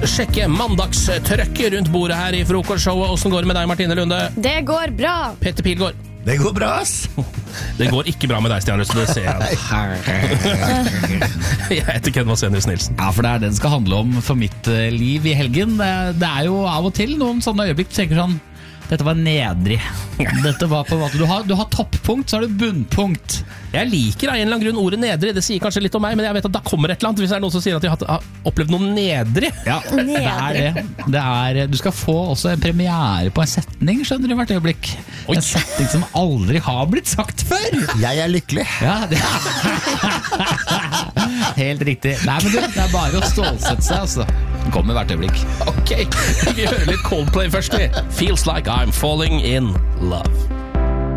sjekke mandagstrøkket rundt bordet her I frokostshowet. Hvordan går det med deg, Martine Lunde? Det går bra. Petter Pilgaard. Det går bra, ass. Det går ikke bra med deg, Stian Røst, det ser jeg. Jeg heter Ken Vasenius Nilsen. Ja, for det den skal handle om for mitt liv I helgen. Det jo av og til noen sånne øyeblikk du tenker sånn, dette var nedrig. Dette var på en måte, du har topppunkt, så har du bunnpunkt. Jeg liker av en eller annen grunn ordet nedrig. Det sier kanskje litt om meg, men jeg vet at da kommer et eller annet hvis det noen som sier at de har opplevd noe nedrig. Ja, det du skal få også en premiere på en setning, skjønner du, hvert øyeblikk. Oi. En setning som aldri har blitt sagt før. Jeg lykkelig. Ja, helt riktig. Nei, men det bare å stålsette seg, altså. Det kommer hvert øyeblikk. Ok, vi hører litt Coldplay først. Feels like I'm falling in love.